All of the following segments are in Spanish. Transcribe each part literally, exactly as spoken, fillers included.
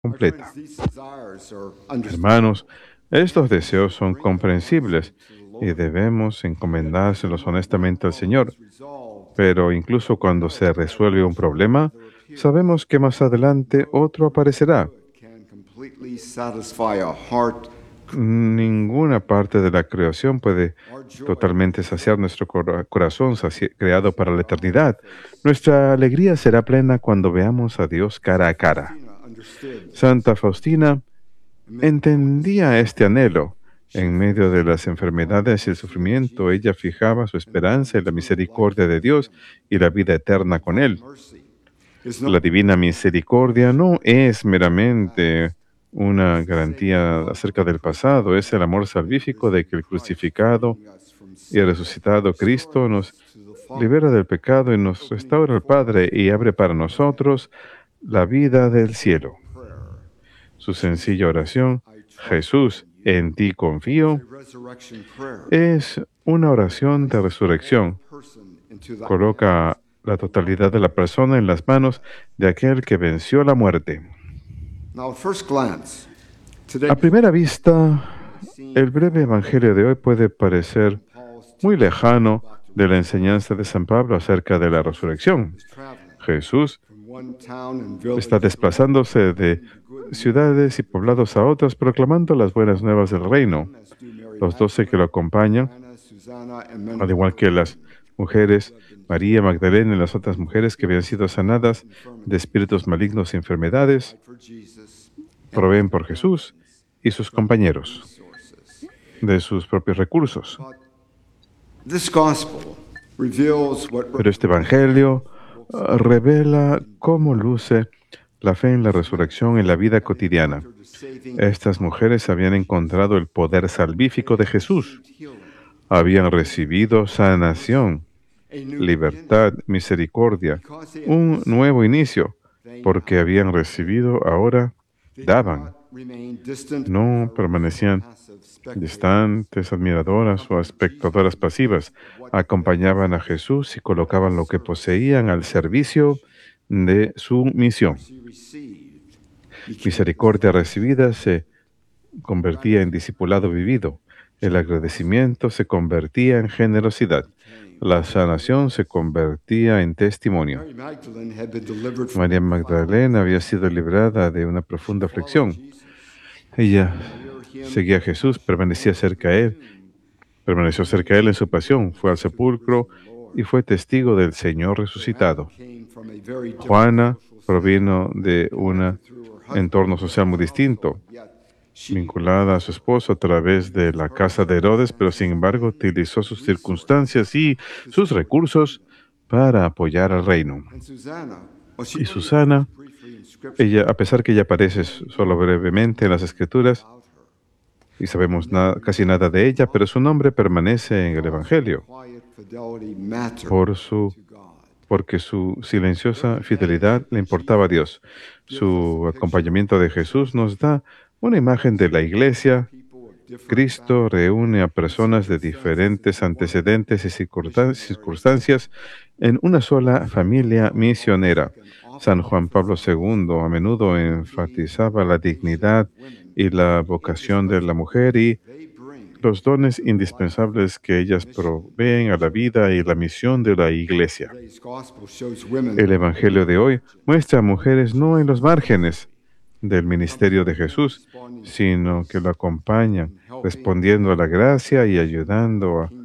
completa. Hermanos, estos deseos son comprensibles y debemos encomendárselos honestamente al Señor. Pero incluso cuando se resuelve un problema, sabemos que más adelante otro aparecerá. Ninguna parte de la creación puede totalmente saciar nuestro cora- corazón saci- creado para la eternidad. Nuestra alegría será plena cuando veamos a Dios cara a cara. Santa Faustina entendía este anhelo. En medio de las enfermedades y el sufrimiento, ella fijaba su esperanza en la misericordia de Dios y la vida eterna con Él. La divina misericordia no es meramente una garantía acerca del pasado, es el amor salvífico de que el crucificado y resucitado Cristo nos libera del pecado y nos restaura al Padre y abre para nosotros la vida del cielo. Su sencilla oración, Jesús, en ti confío, es una oración de resurrección. Coloca la totalidad de la persona en las manos de aquel que venció la muerte. A primera vista, el breve evangelio de hoy puede parecer muy lejano de la enseñanza de San Pablo acerca de la resurrección. Jesús está desplazándose de ciudades y poblados a otros, proclamando las buenas nuevas del reino. Los doce que lo acompañan, al igual que las mujeres, María Magdalena y las otras mujeres que habían sido sanadas de espíritus malignos y enfermedades, proveen por Jesús y sus compañeros de sus propios recursos. Pero este Evangelio uh, revela cómo luce la fe en la resurrección en la vida cotidiana. Estas mujeres habían encontrado el poder salvífico de Jesús. Habían recibido sanación, libertad, misericordia, un nuevo inicio, porque habían recibido ahora, daban. No permanecían distantes, admiradoras o espectadoras pasivas. Acompañaban a Jesús y colocaban lo que poseían al servicio de su misión. Misericordia recibida se convertía en discipulado vivido. El agradecimiento se convertía en generosidad. La sanación se convertía en testimonio. María Magdalena había sido librada de una profunda aflicción. Ella seguía a Jesús, permanecía cerca de él, permaneció cerca de él en su pasión, fue al sepulcro y fue testigo del Señor resucitado. Juana provino de un entorno social muy distinto, vinculada a su esposo a través de la casa de Herodes, pero sin embargo utilizó sus circunstancias y sus recursos para apoyar al reino. Y Susana, ella, a pesar que ella aparece solo brevemente en las Escrituras, y sabemos na- casi nada de ella, pero su nombre permanece en el Evangelio por su, porque su silenciosa fidelidad le importaba a Dios. Su acompañamiento de Jesús nos da una imagen de la iglesia. Cristo reúne a personas de diferentes antecedentes y circunstan- circunstancias en una sola familia misionera. San Juan Pablo segundo a menudo enfatizaba la dignidad y la vocación de la mujer y los dones indispensables que ellas proveen a la vida y la misión de la iglesia. El Evangelio de hoy muestra a mujeres no en los márgenes del ministerio de Jesús, sino que lo acompañan, respondiendo a la gracia y ayudando a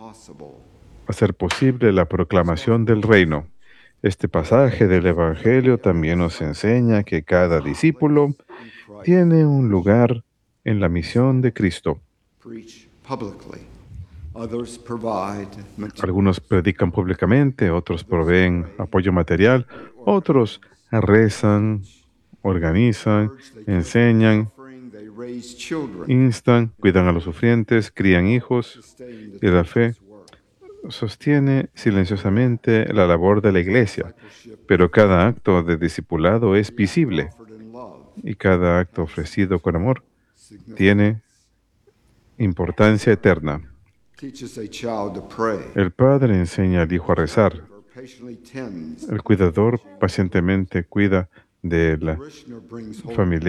hacer posible la proclamación del reino. Este pasaje del Evangelio también nos enseña que cada discípulo tiene un lugar en la misión de Cristo. Algunos predican públicamente, otros proveen apoyo material, otros rezan, organizan, enseñan, instan, cuidan a los sufrientes, crían hijos, y la fe sostiene silenciosamente la labor de la iglesia, pero cada acto de discipulado es visible y cada acto ofrecido con amor tiene importancia eterna. El padre enseña al hijo a rezar. El cuidador pacientemente cuida del familiar